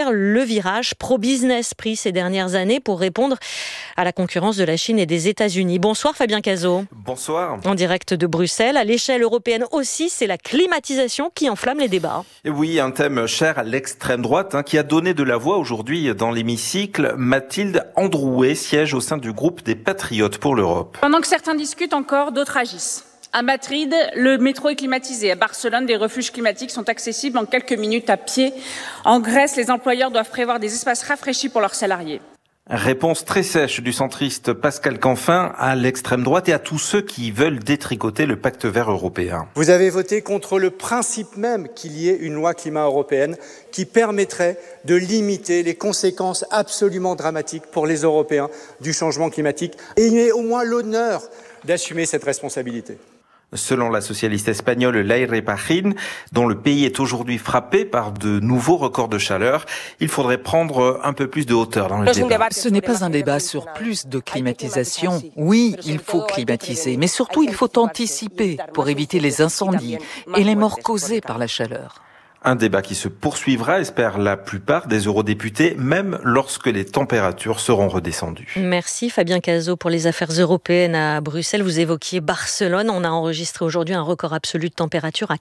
faire le virage pro-business pris ces dernières années pour répondre à la concurrence de la Chine et des États-Unis. Bonsoir Fabien Cazot. Bonsoir. En direct de Bruxelles, à l'échelle européenne aussi, c'est la climatisation qui enflamme les débats. Et oui, un thème cher à l'extrême droite qui a donné de la voix aujourd'hui dans l'hémicycle. Mathilde Androuet siège au sein du groupe des Patriotes pour l'Europe. Pendant que certains discutent encore, d'autres agissent. À Madrid, le métro est climatisé. À Barcelone, des refuges climatiques sont accessibles en quelques minutes à pied. En Grèce, les employeurs doivent prévoir des espaces rafraîchis pour leurs salariés. Réponse très sèche du centriste Pascal Canfin à l'extrême droite et à tous ceux qui veulent détricoter le pacte vert européen. Vous avez voté contre le principe même qu'il y ait une loi climat européenne qui permettrait de limiter les conséquences absolument dramatiques pour les Européens du changement climatique. Et ayez au moins l'honneur d'assumer cette responsabilité. Selon la socialiste espagnole Laire Pajín, dont le pays est aujourd'hui frappé par de nouveaux records de chaleur, il faudrait prendre un peu plus de hauteur dans le débat. Ce n'est pas un débat sur plus de climatisation. Oui, il faut climatiser, mais surtout il faut anticiper pour éviter les incendies et les morts causées par la chaleur. Un débat qui se poursuivra, espèrent la plupart des eurodéputés, même lorsque les températures seront redescendues. Merci Fabien Cazot pour les affaires européennes à Bruxelles. Vous évoquiez Barcelone. On a enregistré aujourd'hui un record absolu de température à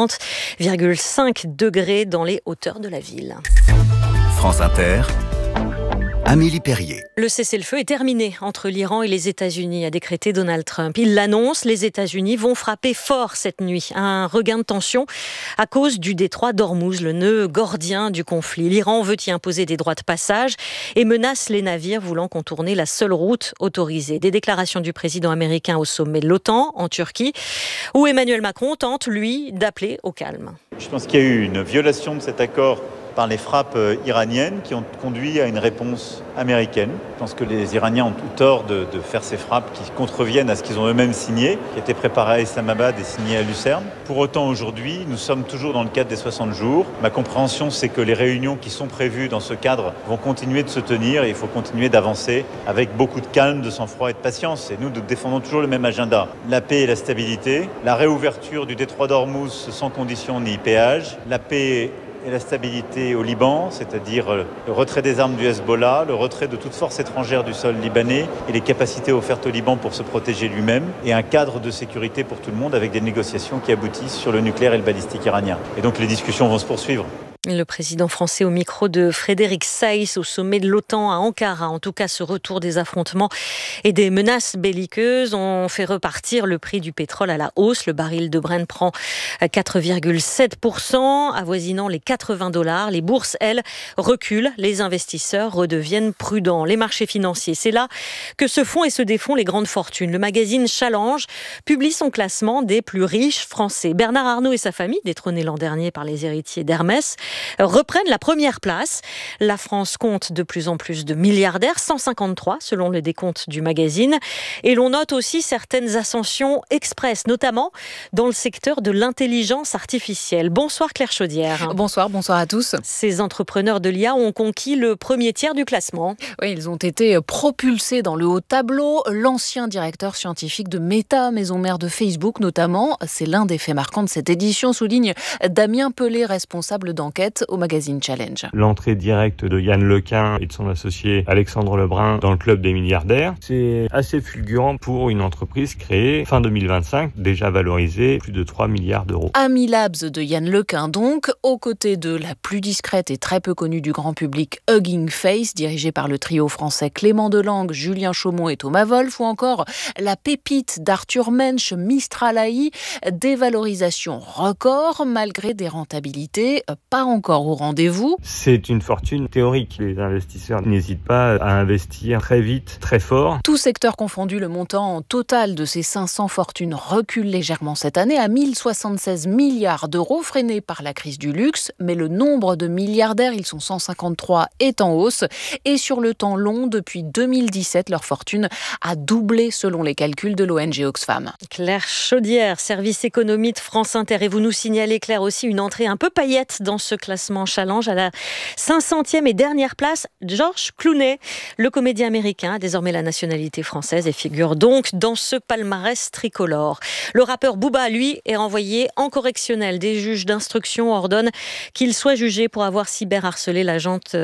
40,5 degrés dans les hauteurs de la ville. France Inter. Amélie Perrier. Le cessez-le-feu est terminé entre l'Iran et les États-Unis, a décrété Donald Trump. Il l'annonce, les États-Unis vont frapper fort cette nuit. Un regain de tension à cause du détroit d'Ormuz, le nœud gordien du conflit. L'Iran veut y imposer des droits de passage et menace les navires voulant contourner la seule route autorisée. Des déclarations du président américain au sommet de l'OTAN en Turquie, où Emmanuel Macron tente, lui, d'appeler au calme. Je pense qu'il y a eu une violation de cet accord par les frappes iraniennes qui ont conduit à une réponse américaine. Je pense que les Iraniens ont tout tort de faire ces frappes qui contreviennent à ce qu'ils ont eux-mêmes signé, qui étaient préparés à Islamabad et signés à Lucerne. Pour autant, aujourd'hui, nous sommes toujours dans le cadre des 60 jours. Ma compréhension, c'est que les réunions qui sont prévues dans ce cadre vont continuer de se tenir et il faut continuer d'avancer avec beaucoup de calme, de sang-froid et de patience. Et nous défendons toujours le même agenda. La paix et la stabilité, la réouverture du détroit d'Ormuz sans condition ni péage, la paix et la stabilité au Liban, c'est-à-dire le retrait des armes du Hezbollah, le retrait de toute force étrangère du sol libanais et les capacités offertes au Liban pour se protéger lui-même, et un cadre de sécurité pour tout le monde avec des négociations qui aboutissent sur le nucléaire et le balistique iranien. Et donc les discussions vont se poursuivre. Le président français au micro de Frédéric Saïs au sommet de l'OTAN à Ankara. En tout cas, ce retour des affrontements et des menaces belliqueuses ont fait repartir le prix du pétrole à la hausse. Le baril de Brent prend 4,7%, avoisinant les $80. Les bourses, elles, reculent. Les investisseurs redeviennent prudents. Les marchés financiers, c'est là que se font et se défont les grandes fortunes. Le magazine Challenge publie son classement des plus riches français. Bernard Arnault et sa famille, détrônés l'an dernier par les héritiers d'Hermès, reprennent la première place. La France compte de plus en plus de milliardaires, 153 selon le décompte du magazine. Et l'on note aussi certaines ascensions express, notamment dans le secteur de l'intelligence artificielle. Bonsoir Claire Chaudière. Bonsoir à tous. Ces entrepreneurs de l'IA ont conquis le premier tiers du classement. Oui, ils ont été propulsés dans le haut tableau. L'ancien directeur scientifique de Meta, maison mère de Facebook notamment, c'est l'un des faits marquants de cette édition, souligne Damien Pelé, responsable d'enquête au magazine Challenge. L'entrée directe de Yann Lequin et de son associé Alexandre Lebrun dans le club des milliardaires, c'est assez fulgurant pour une entreprise créée fin 2025, déjà valorisée plus de 3 milliards d'euros. Amilabs de Yann Lequin donc, aux côtés de la plus discrète et très peu connue du grand public Hugging Face, dirigée par le trio français Clément Delangue, Julien Chaumont et Thomas Wolf, ou encore la pépite d'Arthur Mensch, Mistral AI, des valorisations records malgré des rentabilités pas encore au rendez-vous. C'est une fortune théorique. Les investisseurs n'hésitent pas à investir très vite, très fort. Tout secteur confondu, le montant total de ces 500 fortunes recule légèrement cette année à 1076 milliards d'euros, freiné par la crise du luxe. Mais le nombre de milliardaires, ils sont 153, est en hausse. Et sur le temps long, depuis 2017, leur fortune a doublé selon les calculs de l'ONG Oxfam. Claire Chaudière, service économie de France Inter. Et vous nous signalez, Claire, aussi une entrée un peu paillette dans ce classement Challenge. À la 500e et dernière place, George Clooney. Le comédien américain a désormais la nationalité française et figure donc dans ce palmarès tricolore. Le rappeur Booba, lui, est renvoyé en correctionnel. Des juges d'instruction ordonnent qu'il soit jugé pour avoir cyberharcelé l'agente